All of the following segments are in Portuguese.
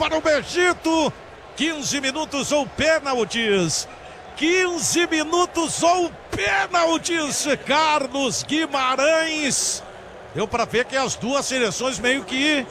para o Egito. 15 minutos ou pênaltis. 15 minutos ou pênaltis, Carlos Guimarães. Deu para ver que as duas seleções meio que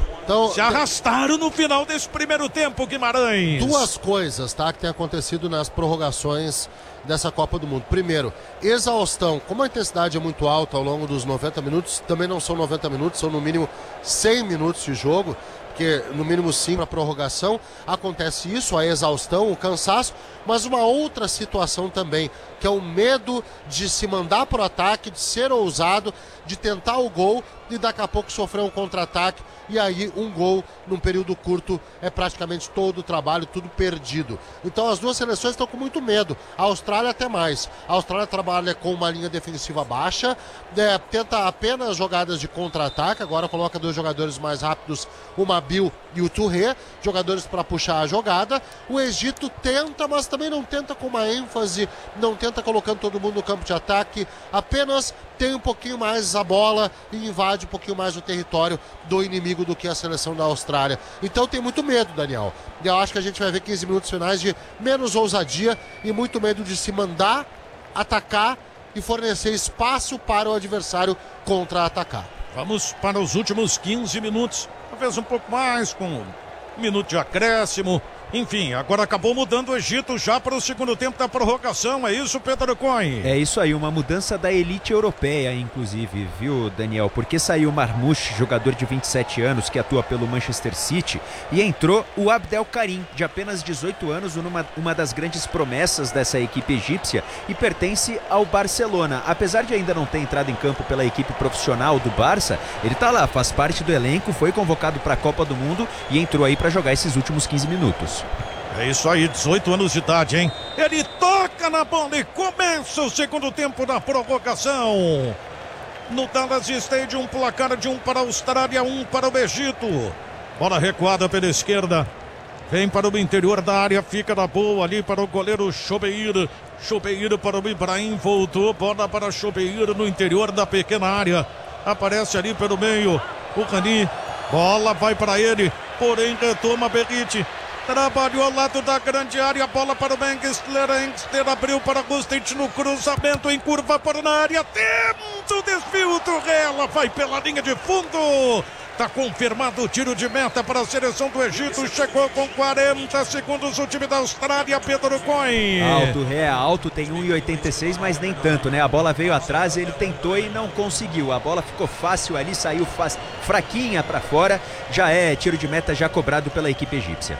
se arrastaram no final desse primeiro tempo, Guimarães. Duas coisas, tá, que tem acontecido nas prorrogações dessa Copa do Mundo. Primeiro, exaustão. Como a intensidade é muito alta ao longo dos 90 minutos, também não são 90 minutos, são no mínimo 100 minutos de jogo, porque no mínimo 5 na prorrogação, acontece isso, a exaustão, o cansaço, mas uma outra situação também, que é o medo de se mandar para o ataque, de ser ousado, de tentar o gol e daqui a pouco sofrer um contra-ataque, e aí um gol num período curto é praticamente todo o trabalho, tudo perdido. Então as duas seleções estão com muito medo, a Austrália até mais. A Austrália trabalha com uma linha defensiva baixa, tenta apenas jogadas de contra-ataque, agora coloca dois jogadores mais rápidos, o Mabil e o Touré, jogadores para puxar a jogada. O Egito tenta, mas também não tenta com uma ênfase, não tenta colocando todo mundo no campo de ataque, apenas tem um pouquinho mais a bola e invade um pouquinho mais o território do inimigo do que a seleção da Austrália. Então tem muito medo, Daniel. Eu acho que a gente vai ver 15 minutos finais de menos ousadia e muito medo de se mandar atacar e fornecer espaço para o adversário contra-atacar. Vamos para os últimos 15 minutos, talvez um pouco mais, com um minuto de acréscimo. Enfim, agora acabou mudando o Egito já para o segundo tempo da prorrogação, é isso, Pedro Coin? É isso aí, uma mudança da elite europeia, inclusive, viu, Daniel? Porque saiu o Marmoush, jogador de 27 anos, que atua pelo Manchester City, e entrou o Abdel Karim, de apenas 18 anos, uma das grandes promessas dessa equipe egípcia, e pertence ao Barcelona. Apesar de ainda não ter entrado em campo pela equipe profissional do Barça, ele tá lá, faz parte do elenco, foi convocado para a Copa do Mundo e entrou aí para jogar esses últimos 15 minutos. É isso aí, 18 anos de idade, hein? Ele toca na bola e começa o segundo tempo da prorrogação. No Dallas Stadium, placar de 1 para a Austrália, 1 para o Egito. Bola recuada pela esquerda. Vem para o interior da área, fica na boa ali para o goleiro Chobeir. Chobeir para o Ibrahim, voltou, bola para Chobeir no interior da pequena área. Aparece ali pelo meio o Rani. Bola vai para ele, porém retoma Berrite. Trabalhou ao lado da grande área, bola para o Engstler. Engstler abriu para Gustich no cruzamento, em curva para na área. Tenta o desvio do Rela, vai pela linha de fundo. Está confirmado o tiro de meta para a seleção do Egito. Chegou com 40 segundos o time da Austrália, Pedro Coin. Alto, alto, tem 1,86, mas nem tanto, né? A bola veio atrás, ele tentou e não conseguiu. A bola ficou fácil ali, saiu fraquinha para fora. Já é tiro de meta já cobrado pela equipe egípcia.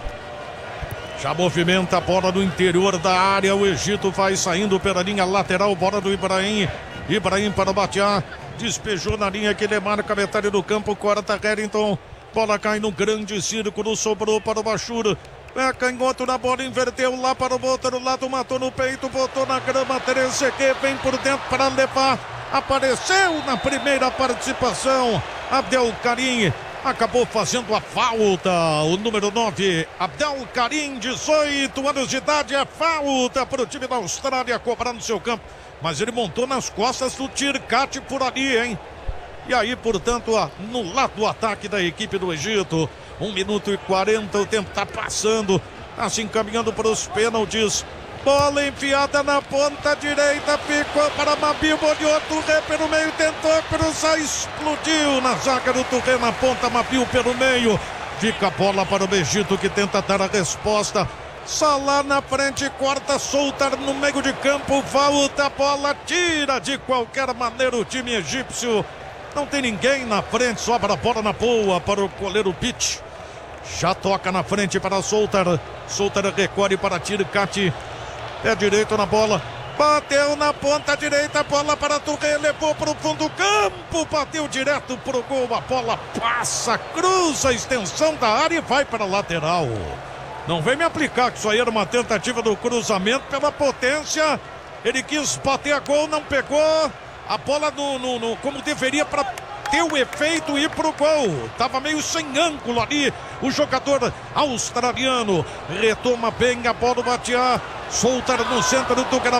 Já movimenta a bola no interior da área. O Egito vai saindo pela linha lateral. Bola do Ibrahim. Ibrahim para o Batiá. Despejou na linha que ele marca a metade do campo. Corta Harrington. Bola cai no grande círculo. Sobrou para o Bachur. É canhoto na bola. Inverteu lá para o outro lado. Matou no peito. Botou na grama. Trezeguet vem por dentro para levar. Apareceu na primeira participação. Abdel Karim. Acabou fazendo a falta, o número 9, Abdel Karim, 18 anos de idade, é falta para o time da Austrália cobrar no seu campo, mas ele montou nas costas do Tirkat por ali, hein? E aí, portanto, no lado do ataque da equipe do Egito, 1 minuto e 40, o tempo está passando, está se encaminhando para os pênaltis. Bola enfiada na ponta direita, ficou para Mabil, olhou Touré pelo meio, tentou cruzar, explodiu na zaga do Touré na ponta, Mabil pelo meio. Fica a bola para o Egito que tenta dar a resposta. Salah na frente, corta, solta no meio de campo, volta a bola, tira de qualquer maneira o time egípcio. Não tem ninguém na frente, sobra a bola na boa para o goleiro Pitt. Já toca na frente para Soltar. Soltar recolhe para Tirkat. Pé direito na bola, bateu na ponta direita, bola para Touré, levou para o fundo do campo, bateu direto para o gol, a bola passa, cruza a extensão da área e vai para a lateral. Não vem me aplicar que isso aí era uma tentativa do cruzamento pela potência, ele quis bater a gol, não pegou, a bola como deveria para ter o efeito e ir pro gol. Tava meio sem ângulo ali o jogador australiano. Retoma bem a bola do Batiá. Solta no centro do